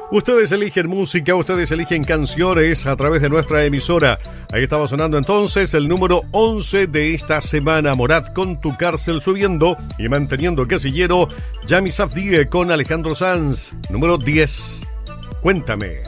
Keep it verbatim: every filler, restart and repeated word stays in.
Ustedes eligen música, ustedes eligen canciones a través de nuestra emisora. Ahí estaba sonando entonces el número once de esta semana, Morat con Tu Cárcel, subiendo y manteniendo casillero Yami Safdie con Alejandro Sanz. Número diez, Cuéntame.